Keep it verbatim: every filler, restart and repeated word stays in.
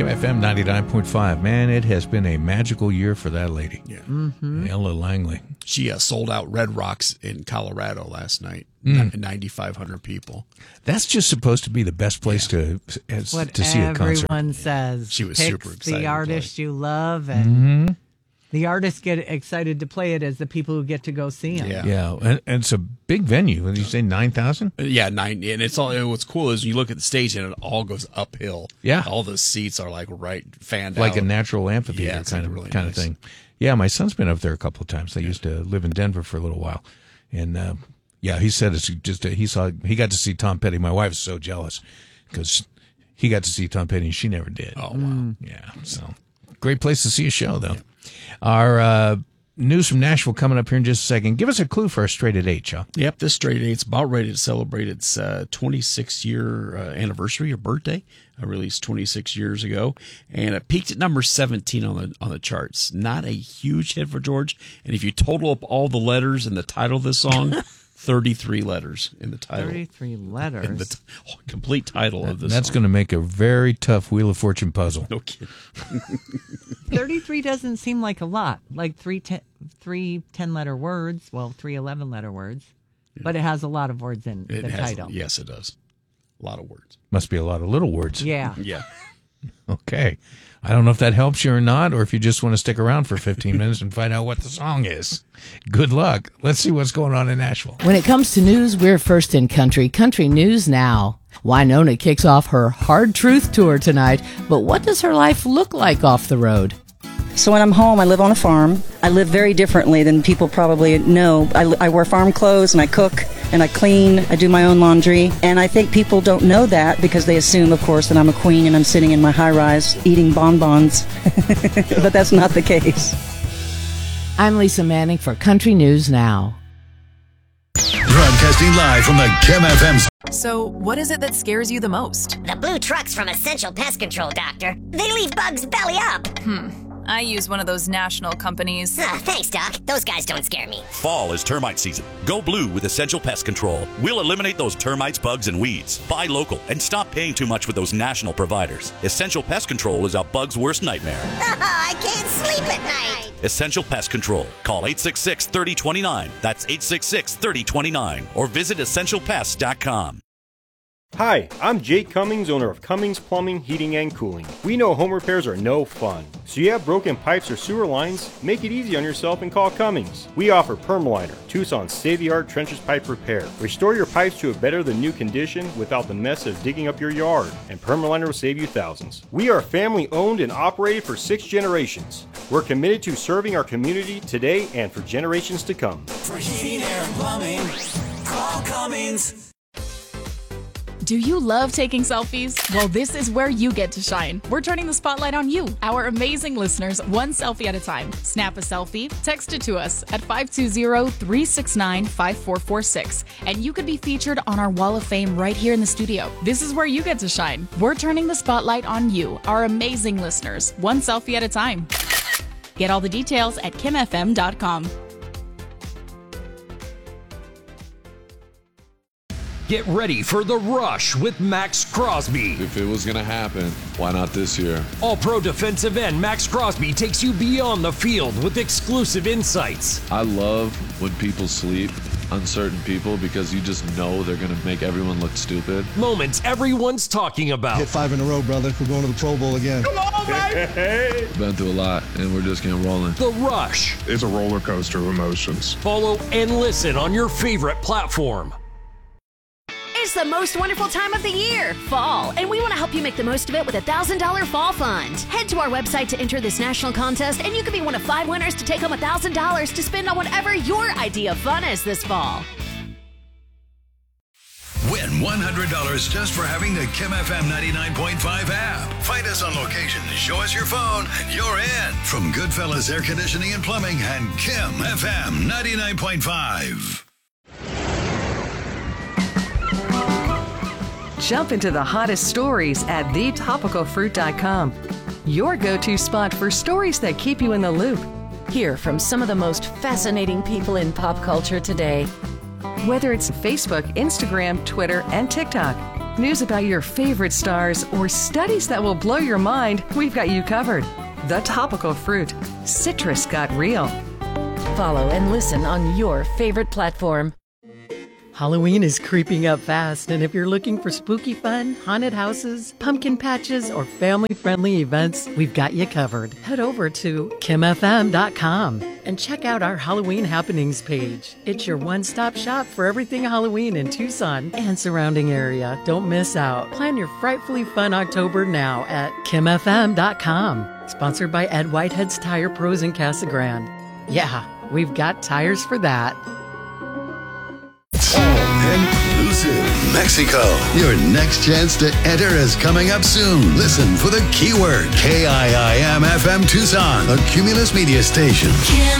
Kim F M ninety-nine point five. Man, it has been a magical year for that lady. Yeah. Mm-hmm. Ella Langley. She uh, sold out Red Rocks in Colorado last night. Mm. ninety-five hundred people. That's just supposed to be the best place yeah. to as, what to see a concert. Everyone says. She was Pick super excited the artist you love, and mm-hmm. the artists get excited to play it as the people who get to go see him. Yeah, yeah, and, and it's a big venue. Did you say nine thousand? Yeah, nine. And it's all. And what's cool is you look at the stage and it all goes uphill. Yeah, all the seats are like right fanned like out. a natural amphitheater yeah, kind of really kind nice. of thing. Yeah, my son's been up there a couple of times. They yeah. used to live in Denver for a little while, and uh, yeah, he said it's just he saw he got to see Tom Petty. My wife's so jealous because he got to see Tom Petty and she never did. Oh wow, mm. yeah. So great place to see a show though. Yeah. Our uh, news from Nashville coming up here in just a second. Give us a clue for our Straight at Eight, huh? Yep, this Straight at Eight's about ready to celebrate its uh, twenty-six year uh, anniversary or birthday. I released twenty-six years ago, and it peaked at number seventeen on the on the charts. Not a huge hit for George, and if you total up all the letters in the title of this song, thirty-three letters in the title. thirty-three letters. In the t- oh, complete title that, of this. That's going to make a very tough Wheel of Fortune puzzle. No kidding. thirty-three doesn't seem like a lot. Like three ten, three ten-letter words. Well, three eleven-letter words. Yeah. But it has a lot of words in it the has, title. Yes, it does. A lot of words. Must be a lot of little words. Yeah. Yeah. Okay. I don't know if that helps you or not, or if you just want to stick around for fifteen minutes and find out what the song is. Good luck. Let's see what's going on in Nashville. When it comes to news, we're first in country. Country News Now. Wynonna kicks off her Hard Truth Tour tonight, but what does her life look like off the road? So when I'm home, I live on a farm. I live very differently than people probably know. I, I wear farm clothes and I cook and I clean. I do my own laundry. And I think people don't know that because they assume, of course, that I'm a queen and I'm sitting in my high-rise eating bonbons. But that's not the case. I'm Lisa Manning for Country News Now. Broadcasting live from the Kim F M. So, what is it that scares you the most? The blue trucks from Essential Pest Control, Doctor. They leave bugs belly up. Hmm. I use one of those national companies. Uh, thanks, Doc. Those guys don't scare me. Fall is termite season. Go blue with Essential Pest Control. We'll eliminate those termites, bugs, and weeds. Buy local and stop paying too much with those national providers. Essential Pest Control is a bug's worst nightmare. I can't sleep at night. Essential Pest Control. Call eight six six, three oh two nine. That's eight six six, three oh two nine. Or visit essential pest dot com. Hi, I'm Jake Cummings, owner of Cummings Plumbing, Heating, and Cooling. We know home repairs are no fun. So you have broken pipes or sewer lines? Make it easy on yourself and call Cummings. We offer Permaliner, Tucson's state-of-the-art trenches pipe repair. Restore your pipes to a better-than-new condition without the mess of digging up your yard, and Permaliner will save you thousands. We are family-owned and operated for six generations. We're committed to serving our community today and for generations to come. For heating, air, and plumbing, call Cummings. Do you love taking selfies? Well, this is where you get to shine. We're turning the spotlight on you, our amazing listeners, one selfie at a time. Snap a selfie, text it to us at five two zero, three six nine, five four four six, and you could be featured on our Wall of Fame right here in the studio. This is where you get to shine. We're turning the spotlight on you, our amazing listeners, one selfie at a time. Get all the details at kim f m dot com. Get ready for The Rush with Max Crosby. If it was going to happen, why not this year? All-pro defensive end Max Crosby takes you beyond the field with exclusive insights. I love when people sleep, uncertain people, because you just know they're going to make everyone look stupid. Moments everyone's talking about. Hit five in a row, brother. We're going to the Pro Bowl again. Come on, baby! Been through a lot, and we're just getting rolling. The Rush. It's a roller coaster of emotions. Follow and listen on your favorite platform. It's the most wonderful time of the year, fall, and we want to help you make the most of it with a one thousand dollars Fall Fund. Head to our website to enter this national contest, and you could be one of five winners to take home one thousand dollars to spend on whatever your idea of fun is this fall. Win one hundred dollars just for having the Kim F M ninety-nine point five app. Find us on location, show us your phone, and you're in. From Goodfellas Air Conditioning and Plumbing and Kim F M ninety-nine point five. Jump into the hottest stories at the topical fruit dot com. Your go-to spot for stories that keep you in the loop. Hear from some of the most fascinating people in pop culture today. Whether it's Facebook, Instagram, Twitter, and TikTok, News about your favorite stars, or studies that will blow your mind, we've got you covered. The Topical Fruit. Citrus got real. Follow and listen on your favorite platform. Halloween is creeping up fast, and if you're looking for spooky fun, haunted houses, pumpkin patches, or family-friendly events, we've got you covered. Head over to kim f m dot com and check out our Halloween happenings page. It's your one-stop shop for everything Halloween in Tucson and surrounding area. Don't miss out. Plan your frightfully fun October now at kim f m dot com. Sponsored by Ed Whitehead's Tire Pros in Casa Grande. Yeah, we've got tires for that. Inclusive Mexico. Your next chance to enter is coming up soon. Listen for the keyword K I I M F M Tucson, a Cumulus media station. Kim